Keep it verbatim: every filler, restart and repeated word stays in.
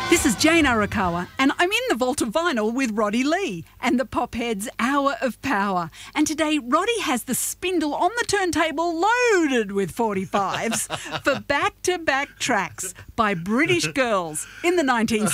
This is Jane Arakawa, and I'm in the vault of vinyl with Roddy Lee and the Popheads' Hour of Power. And today, Roddy has the spindle on the turntable loaded with forty-fives for back-to-back tracks by British girls in the nineteen